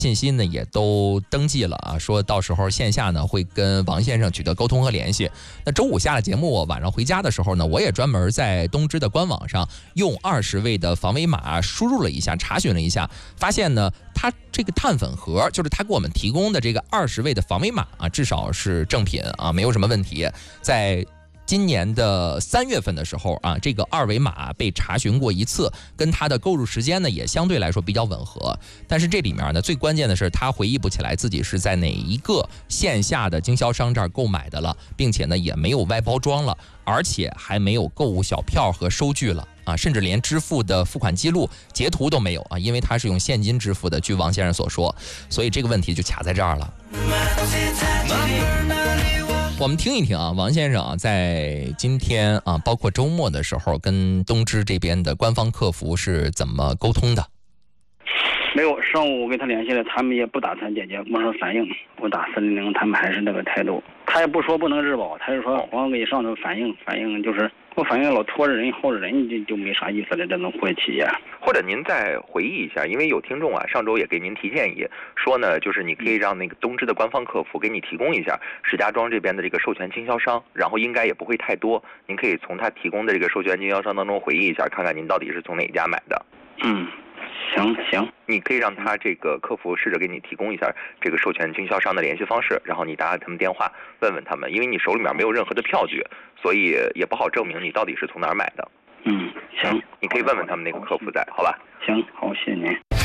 信息呢也都登记了啊，说到时候线下呢会跟王先生取得沟通和联系。那周五下了节目，我晚上回家的时候呢，我也专门在东芝的官网上用20位的防伪码输入了一下，查询了一下，发现呢，他这个碳粉盒就是他给我们提供的这个20位的防伪码啊，至少是正品啊，没有什么问题。在今年的3月份的时候啊，这个2维码被查询过一次，跟它的购入时间呢也相对来说比较吻合。但是这里面呢，最关键的是他回忆不起来自己是在哪一个线下的经销商这儿购买的了，并且呢也没有外包装了，而且还没有购物小票和收据了啊，甚至连支付的付款记录截图都没有啊，因为他是用现金支付的，据王先生所说，所以这个问题就卡在这儿了。我们听一听啊，王先生啊，在今天啊，包括周末的时候，跟东芝这边的官方客服是怎么沟通的？ 没有，上午我跟他联系了，他们也不打算解决我说反映，我打400，他们还是那个态度。他也不说不能质保，他就说我给上头反映，就是我反映老拖着人耗着人，就没啥意思了，这种货企业。 或者您再回忆一下，因为有听众啊，上周也给您提建议，说呢，就是你可以让那个东芝的官方客服给你提供一下石家庄这边的这个授权经销商，然后应该也不会太多，您可以从他提供的这个授权经销商当中回忆一下，看看您到底是从哪一家买的。 行， 你可以让他这个客服试着给你提供一下这个授权经销商的联系方式，然后你打他们电话问问他们，因为你手里面没有任何的票据，所以也不好证明你到底是从哪儿买的。 行， 你可以问问他们那个客服在，好吧？ 行，好，谢谢您。